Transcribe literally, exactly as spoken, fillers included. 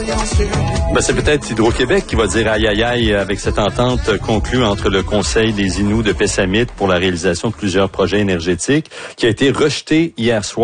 Ben, c'est peut-être Hydro-Québec qui va dire aïe aïe aïe avec cette entente conclue entre le Conseil des Inuits de Pessamit pour la réalisation de plusieurs projets énergétiques qui a été rejetée hier soir.